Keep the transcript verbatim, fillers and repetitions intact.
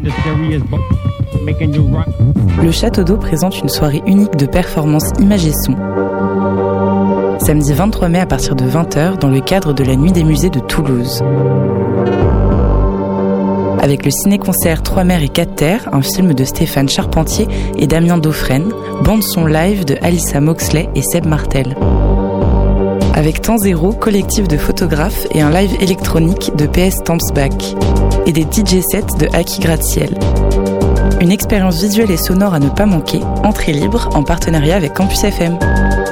Le Château d'Eau présente une soirée unique de performances images et son. Samedi vingt-trois mai à partir de vingt heures dans le cadre de la Nuit des musées de Toulouse. Avec le ciné-concert Trois mers et quatre terres, un film de Stéphane Charpentier et Damien Dauphren, bande-son live de Alyssa Moxley et Seb Martel. Avec Temps Zéro, collectif de photographes et un live électronique de P S Tampsback. Et des D J sets de Aki Gratte-Ciel. Une expérience visuelle et sonore à ne pas manquer, entrée libre en partenariat avec Campus F M.